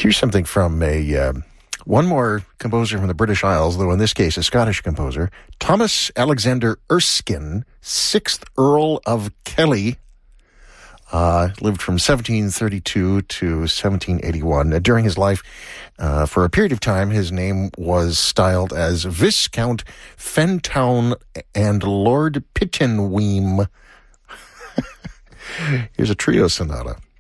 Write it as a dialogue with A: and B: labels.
A: Here's something from one more composer from the British Isles, though in this case a Scottish composer, Thomas Alexander Erskine, 6th Earl of Kelly, lived from 1732 to 1781. During his life, for a period of time, his name was styled as Viscount Fentown and Lord Pittenweem. Here's a trio sonata.